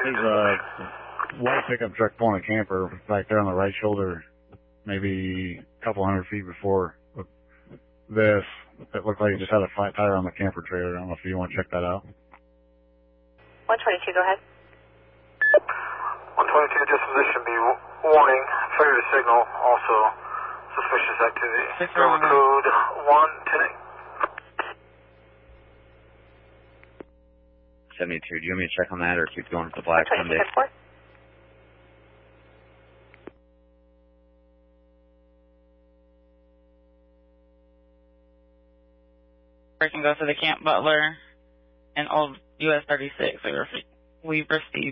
There's a white pickup truck pulling a camper back there on the right shoulder, maybe a couple 100 feet before this. It looked like it just had a flat tire on the camper trailer. I don't know if you want to check that out. 122, go ahead. 122, disposition B. Warning, failure to signal, also suspicious activity. Driver code 110. 72, do you want me to check on that or keep going with the black Sunday? Can go to the Camp Butler and Old US 36. We've received